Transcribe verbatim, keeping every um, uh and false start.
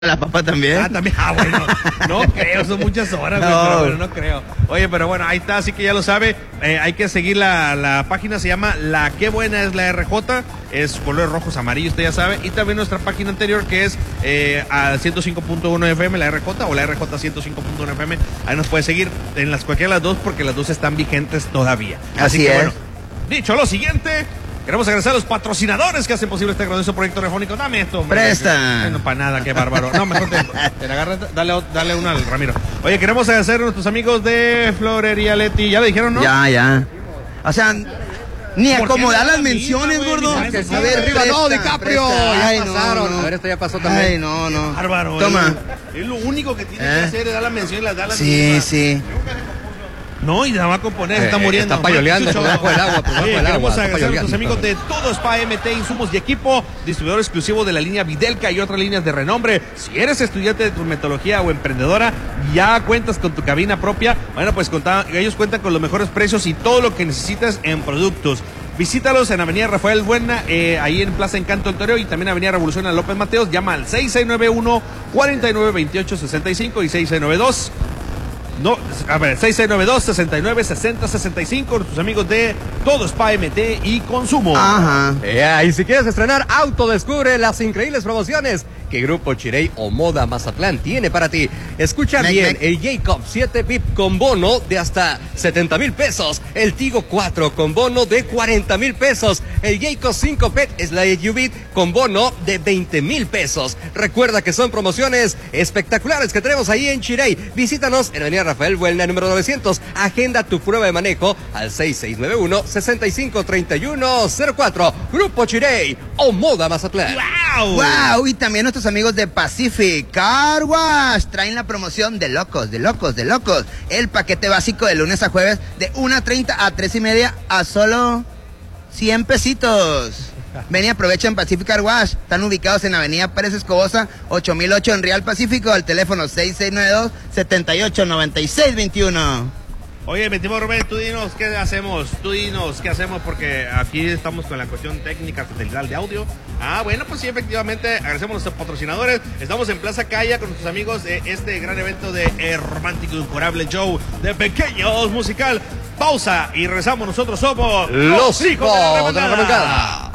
La papa también. Ah, también. Ah, bueno. No creo, son muchas horas, güey, No. pero bueno, no creo. Oye, pero bueno, ahí está, así que ya lo sabe. Eh, hay que seguir la, la página, se llama La Qué Buena es la R J. Es colores rojos, amarillos, usted ya sabe. Y también nuestra página anterior, que es eh, a ciento cinco punto uno F M, la R J, o la R J ciento cinco punto uno F M. Ahí nos puede seguir en las cualquiera de las dos, porque las dos están vigentes todavía. Así, Así que es. bueno, dicho lo siguiente. Queremos agradecer a los patrocinadores que hacen posible este grandioso proyecto radiofónico. Dame esto, hombre. Presta. No, para nada, qué bárbaro. No, mejor te, te la agarras, dale, ot- dale una al Ramiro. Oye, queremos agradecer a nuestros amigos de Florería Leti. ¿Ya le dijeron, no? Ya, ya. O sea, ni ¿Por qué acomodar no las la menciones, misma, güey? gordo. Ni para eso A ver, sirve. presta, No, DiCaprio, presta. ya Ay, no, pasaron. no. A ver, esto ya pasó también. Ay, no, no. Bárbaro. Toma. Es lo único que tiene ¿Eh? que hacer es dar la mención y las da la Sí, misma. sí. No, y la va a componer, Eh, está muriendo. está payoleando Chucho. por debajo del agua, por debajo Oye, del agua, queremos está agradecer a nuestros payoleando. amigos de Todo Spa M T, insumos y equipo, distribuidor exclusivo de la línea Videlca y otras líneas de renombre. Si eres estudiante de traumatología o emprendedora, ya cuentas con tu cabina propia. Bueno, pues contá- ellos cuentan con los mejores precios y todo lo que necesitas en productos. Visítalos en Avenida Rafael Buena, eh, ahí en Plaza Encanto Ontario, y también Avenida Revolución a López Mateos. Llama al seis seis nueve uno, cuatro nueve dos ocho seis cinco y seis seis nueve dos. No, a ver, seis seis nueve dos, sesenta y nueve, sesenta, sesenta y cinco, nuestros amigos de Todo Spa M T y Consumo. Ajá. Yeah, y si quieres estrenar auto, descubre las increíbles promociones que Grupo Chirey o Moda Mazatlán tiene para ti. Escucha Mec, bien, mec. el Jacob siete V I P con bono de hasta setenta mil pesos, el Tigo cuatro con bono de cuarenta mil pesos, el Jacob cinco Pet Slide U V con bono de veinte mil pesos. Recuerda que son promociones espectaculares que tenemos ahí en Chirey. Visítanos en Avenida Rafael Buelna, número novecientos. Agenda tu prueba de manejo al seis seis nueve uno, seis cinco tres uno cero cuatro. Grupo Chirey o Moda Mazatlán. ¡Wow! Wow, y también nuestros amigos de Pacific Car Wash traen la promoción de locos, de locos, de locos. El paquete básico de lunes a jueves de una treinta a tres y media a solo cien pesitos. Ven y aprovecha en Pacific Car Wash. Están ubicados en Avenida Pérez Escobosa, ocho mil ocho en Real Pacífico, al teléfono seis seis nueve dos, siete ocho nueve seis dos uno. Oye, mi tío Rubén, tú dinos qué hacemos, tú dinos qué hacemos, porque aquí estamos con la cuestión técnica satelital de audio. Ah, bueno, pues sí, efectivamente, agradecemos a nuestros patrocinadores. Estamos en Plaza Calla con nuestros amigos de este gran evento de El Romántico Incurable Show de Pequeños Musical. Pausa y regresamos, nosotros somos Los hijos de la hijos de la remangada. remangada.